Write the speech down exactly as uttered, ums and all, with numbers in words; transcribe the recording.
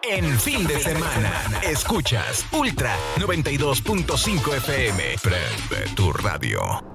en fin de semana. Escuchas Ultra noventa y dos punto cinco F M. Prende tu radio.